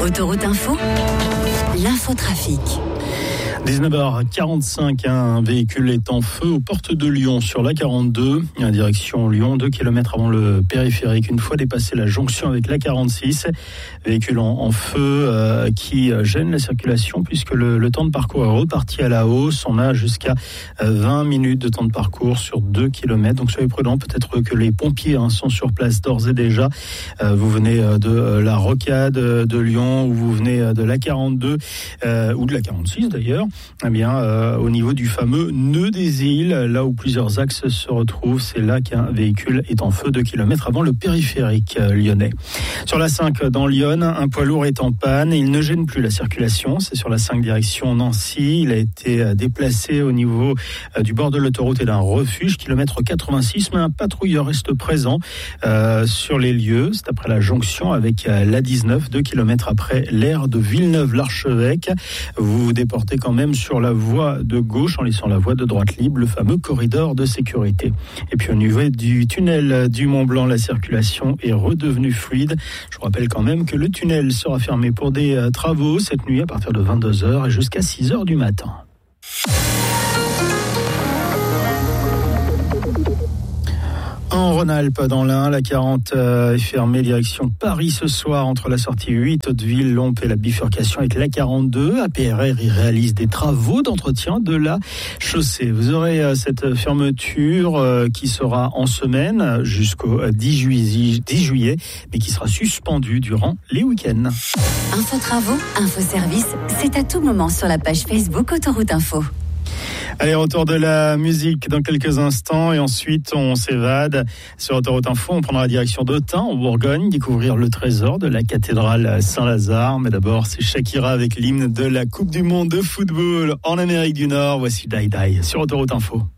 Autoroute Info, l'infotrafic. 19h45, un véhicule est en feu aux portes de Lyon sur la 42, en direction Lyon, 2 km avant le périphérique. Une fois dépassé la jonction avec la 46, véhicule en feu qui gêne la circulation puisque le temps de parcours est reparti à la hausse. On a jusqu'à 20 minutes de temps de parcours sur 2 km. Donc soyez prudents, peut-être que les pompiers sont sur place d'ores et déjà. Vous venez de la Rocade de Lyon ou vous venez de la 42 ou de la 46 d'ailleurs. Eh bien, au niveau du fameux nœud des îles, là où plusieurs axes se retrouvent, c'est là qu'un véhicule est en feu 2 km avant le périphérique lyonnais. Sur la 5 dans Lyon, un poids lourd est en panne. Il ne gêne plus la circulation. C'est sur la 5 direction Nancy. Il a été déplacé au niveau du bord de l'autoroute et d'un refuge, kilomètre 86, mais un patrouilleur reste présent sur les lieux. C'est après la jonction avec la 19, 2 km après l'aire de Villeneuve-l'Archevêque. Vous vous déportez quand même sur la voie de gauche en laissant la voie de droite libre, le fameux corridor de sécurité. Et puis au niveau du tunnel du Mont-Blanc, la circulation est redevenue fluide. Je vous rappelle quand même que le tunnel sera fermé pour des travaux cette nuit à partir de 22h et jusqu'à 6h du matin. En Rhône-Alpes, dans l'Ain, la 40 est fermée direction Paris ce soir entre la sortie 8 Hauteville-Lompe et la bifurcation avec la 42. APRR y réalise des travaux d'entretien de la chaussée. Vous aurez cette fermeture qui sera en semaine jusqu'au 10 juillet, mais qui sera suspendue durant les week-ends. Info travaux, info service, c'est à tout moment sur la page Facebook Autoroute Info. Allez, retour de la musique dans quelques instants et ensuite on s'évade sur Autoroute Info. On prendra la direction d'Autun en Bourgogne, découvrir le trésor de la cathédrale Saint-Lazare. Mais d'abord, c'est Shakira avec l'hymne de la Coupe du Monde de football en Amérique du Nord. Voici Die Die sur Autoroute Info.